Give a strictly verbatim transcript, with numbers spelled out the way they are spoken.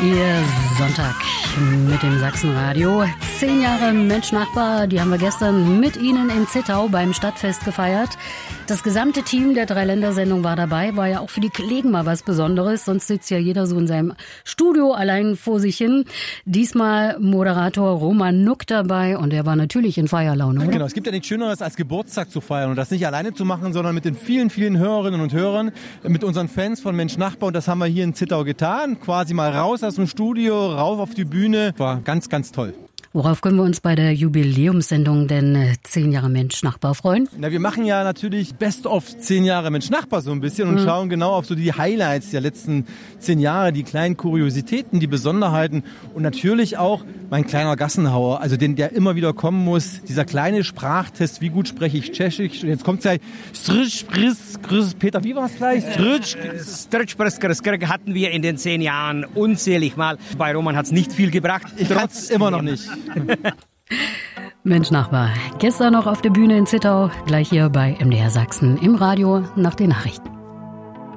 Ihr Sonntag mit dem Sachsenradio. Zehn Jahre Mensch-Nachbar, die haben wir gestern mit Ihnen in Zittau beim Stadtfest gefeiert. Das gesamte Team der Dreiländersendung war dabei, war ja auch für die Kollegen mal was Besonderes. Sonst sitzt ja jeder so in seinem Studio allein vor sich hin. Diesmal Moderator Roman Nuck dabei und er war natürlich in Feierlaune, oder? Genau, es gibt ja nichts Schöneres als Geburtstag zu feiern und das nicht alleine zu machen, sondern mit den vielen, vielen Hörerinnen und Hörern, mit unseren Fans von Mensch-Nachbar. Und das haben wir hier in Zittau getan. Quasi mal raus aus dem Studio, rauf auf die Bühne. War ganz, ganz toll. Worauf können wir uns bei der Jubiläumssendung denn zehn Jahre Mensch-Nachbar freuen? Na, wir machen ja natürlich Best of zehn Jahre Mensch-Nachbar so ein bisschen und mhm. schauen genau auf so die Highlights der letzten zehn Jahre, die kleinen Kuriositäten, die Besonderheiten und natürlich auch mein kleiner Gassenhauer, also den, der immer wieder kommen muss, dieser kleine Sprachtest, wie gut spreche ich Tschechisch und jetzt kommt gleich Peter, wie war es gleich? Hatten wir in den zehn Jahren unzählig mal. Bei Roman hat es nicht viel gebracht. Ich kann es immer noch nicht. Mensch-Nachbar, gestern noch auf der Bühne in Zittau, gleich hier bei M D R Sachsen im Radio nach den Nachrichten.